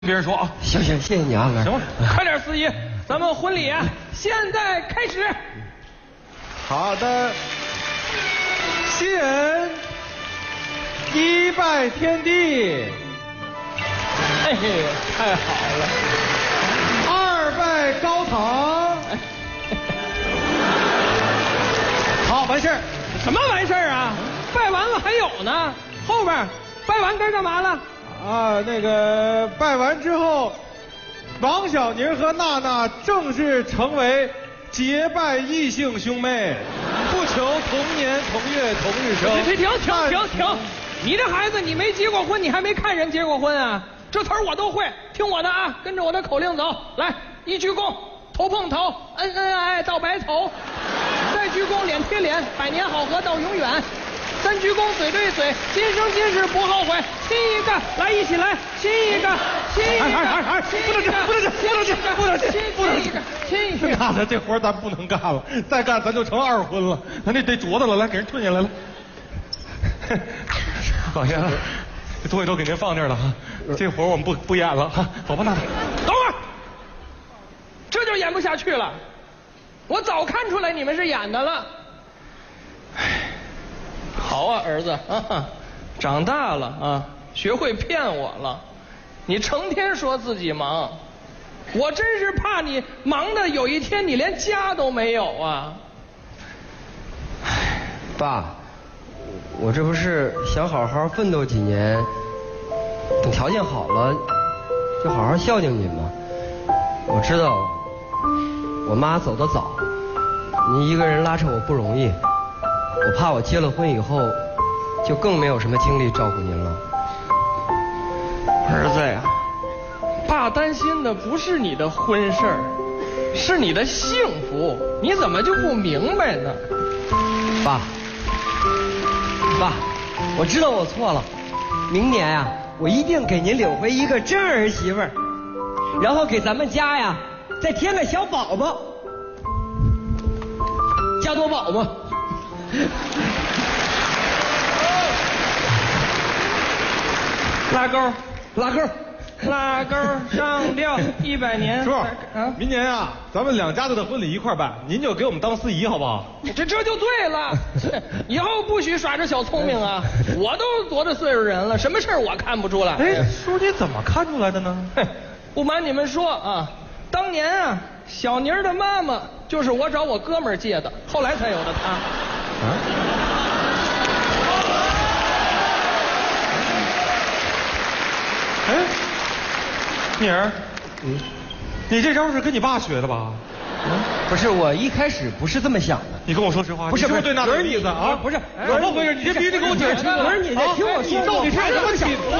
别人说啊， 行，谢谢你啊，哥。 行吧，快点，司仪，咱们婚礼啊，现在开始。 好的，新人一拜天地， 哎，太好了。 二拜高堂，好，完事儿。 什么完事儿啊？拜完了还有呢，后边拜完该干嘛了？ 啊，那个拜完之后，王小宁和娜娜正式成为结拜异姓兄妹，不求同年同月同日生。 停！你这孩子，你没结过婚，你还没看人结过婚啊？这词儿我都会，听我的啊，跟着我的口令走。来，一鞠躬，头碰头，恩恩爱爱到白头；再鞠躬，脸贴脸，百年好合到永远。三鞠躬，嘴对嘴，今生今世不后悔。亲一个，来一起来，亲一个，亲一个，亲一个。 娜娜，这活咱不能干了，再干咱就成二婚了，咱得镯子了，来给人吞下来了。老爷子，这东西都给您放这儿了哈，这活我们不演了哈，走吧，娜娜。 等会儿，这就演不下去了。我早看出来你们是演的了。好啊，儿子啊，长大了啊，学会骗我了。你成天说自己忙，我真是怕你忙的有一天你连家都没有啊。 爸，我这不是想好好奋斗几年，等条件好了，就好好孝敬您吗？我知道我妈走得早，您一个人拉扯我不容易。我怕我结了婚以后，就更没有什么精力照顾您了。 儿子呀，爸担心的不是你的婚事儿，是你的幸福。你怎么就不明白呢？ 爸，我知道我错了，明年呀，我一定给您领回一个真儿媳妇儿，然后给咱们家呀再添个小宝宝，加多宝嘛。 拉钩上吊100年。 叔，明年呀，咱们两家子的婚礼一块办，您就给我们当司仪好不好？ 这就对了，以后不许耍着小聪明啊！我都多大岁数人了，什么事儿我看不出来？ 哎，叔，你怎么看出来的呢？ 不瞒你们说啊，当年啊，小妮儿的妈妈就是我找我哥们儿借的，后来才有的她。 哎，妮儿，你这招是跟你爸学的吧？ 不是，我一开始不是这么想的。 你跟我说实话， 不是对娜娜有意思啊？ 不是， 怎么回事？你这必须得给我解释清楚。 不是，你听我说， 你到底是有什么企图